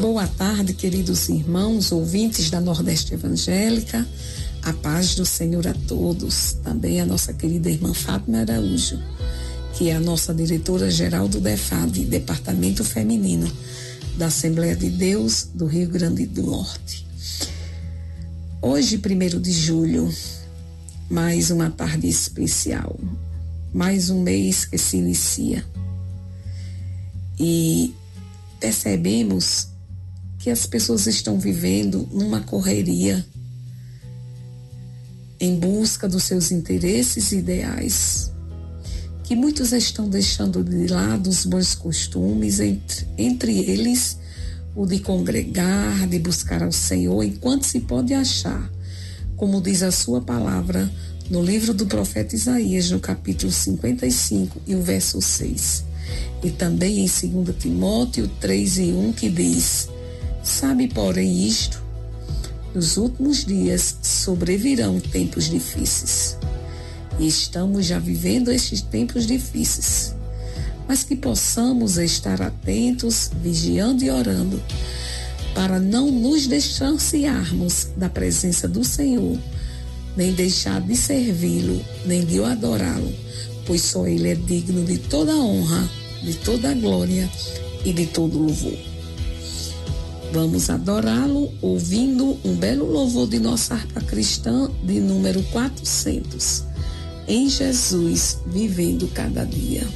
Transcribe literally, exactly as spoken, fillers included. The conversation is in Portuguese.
Boa tarde, queridos irmãos, ouvintes da Nordeste Evangélica. A paz do Senhor a todos. Também a nossa querida irmã Fátima Araújo, que é a nossa diretora-geral do DEFAD, Departamento Feminino da Assembleia de Deus do Rio Grande do Norte. Hoje, primeiro de julho, mais uma tarde especial, mais um mês que se inicia. E percebemos que as pessoas estão vivendo numa correria em busca dos seus interesses e ideais, que muitos estão deixando de lado os bons costumes, entre, entre eles o de congregar, de buscar ao Senhor enquanto se pode achar, como diz a sua palavra no livro do profeta Isaías, no capítulo cinquenta e cinco e o verso seis. E também em segundo Timóteo três e um, que diz: sabe, porém, isto, nos últimos dias sobrevirão tempos difíceis. E estamos já vivendo estes tempos difíceis, mas que possamos estar atentos, vigiando e orando, para não nos distanciarmos da presença do Senhor, nem deixar de servi-lo, nem de o adorá-lo, pois só Ele é digno de toda a honra, de toda a glória e de todo louvor. Vamos adorá-lo ouvindo um belo louvor de nossa harpa cristã de número quatrocentos. Em Jesus, vivendo cada dia.